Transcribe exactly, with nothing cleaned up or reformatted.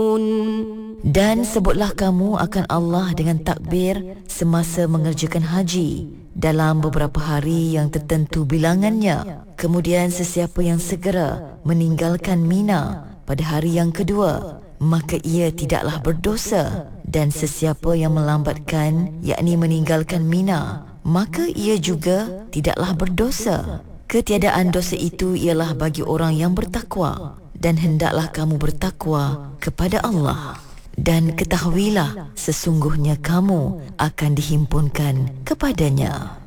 Dan sebutlah kamu akan Allah dengan takbir semasa mengerjakan haji dalam beberapa hari yang tertentu bilangannya. Kemudian sesiapa yang segera meninggalkan Mina pada hari yang kedua, maka ia tidaklah berdosa. Dan sesiapa yang melambatkan, yakni meninggalkan Mina, maka ia juga tidaklah berdosa. Ketiadaan dosa itu ialah bagi orang yang bertakwa, dan hendaklah kamu bertakwa kepada Allah. Dan ketahuilah sesungguhnya kamu akan dihimpunkan kepadanya.